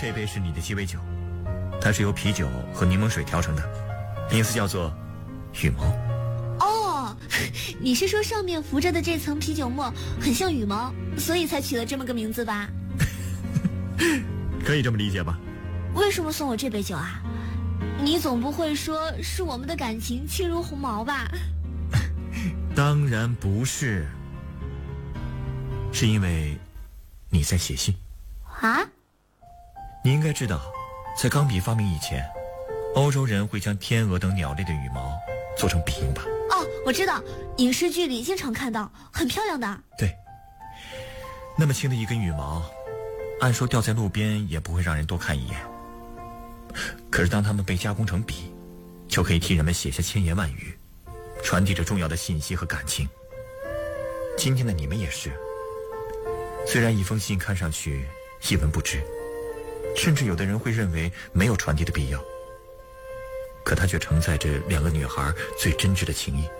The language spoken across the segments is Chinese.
这杯是你的鸡尾酒，它是由啤酒和柠檬水调成的，名字叫做羽毛。 哦，你是说上面浮着的这层啤酒沫很像羽毛，所以才取了这么个名字吧？ 可以这么理解吧？ 为什么送我这杯酒啊？你总不会说是我们的感情轻如鸿毛吧？ 当然不是，是因为你在写信啊。 你应该知道，在钢笔发明以前，欧洲人会将天鹅等鸟类的羽毛做成笔用吧？ 哦，我知道，影视剧里经常看到，很漂亮的。 对，那么轻的一根羽毛，按说掉在路边也不会让人多看一眼，可是当它们被加工成笔，就可以替人们写下千言万语，传递着重要的信息和感情。今天的你们也是，虽然一封信看上去一文不值，甚至有的人会认为没有传递的必要，可它却承载着两个女孩最真挚的情谊。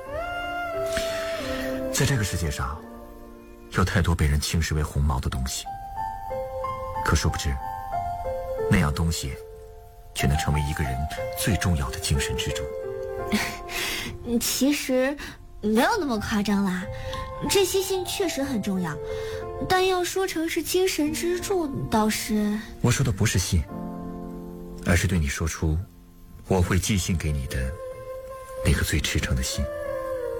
在这个世界上，有太多被人轻视为鸿毛的东西，可殊不知，那样东西却能成为一个人最重要的精神支柱。 其实没有那么夸张啦，这些信确实很重要，但要说成是精神支柱倒是…… 我说的不是信，而是对你说出我会寄信给你的那个最赤诚的心。